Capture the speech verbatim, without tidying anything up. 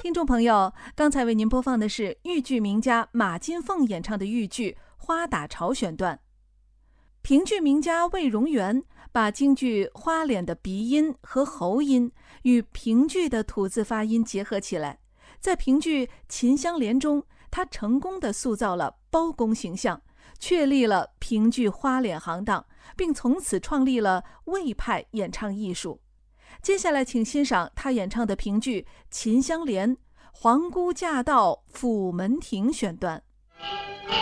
听众朋友，刚才为您播放的是豫剧名家马金凤演唱的豫剧《花打潮》选段。评剧名家魏荣元把京剧花脸的鼻音和喉音与评剧的吐字发音结合起来，在评剧《秦香莲》中，他成功地塑造了包公形象，确立了评剧花脸行当，并从此创立了魏派演唱艺术。接下来请欣赏他演唱的评剧《秦香莲》皇姑驾到府门亭选段。